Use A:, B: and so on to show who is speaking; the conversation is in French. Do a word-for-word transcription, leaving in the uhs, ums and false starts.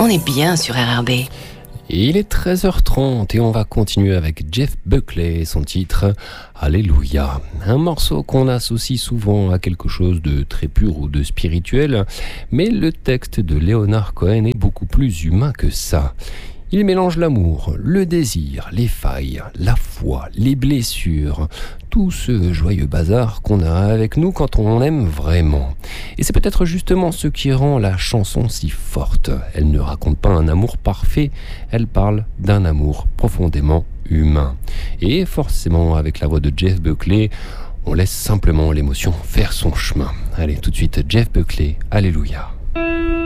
A: On est bien sur R R B.
B: Il est treize heures trente et on va continuer avec Jeff Buckley et son titre Alléluia. Un morceau qu'on associe souvent à quelque chose de très pur ou de spirituel, mais le texte de Leonard Cohen est beaucoup plus humain que ça. Il mélange l'amour, le désir, les failles, la foi, les blessures, tout ce joyeux bazar qu'on a avec nous quand on aime vraiment. Et c'est peut-être justement ce qui rend la chanson si forte. Elle ne raconte pas un amour parfait, elle parle d'un amour profondément humain. Et forcément, avec la voix de Jeff Buckley, on laisse simplement l'émotion faire son chemin. Allez, tout de suite, Jeff Buckley, Alléluia.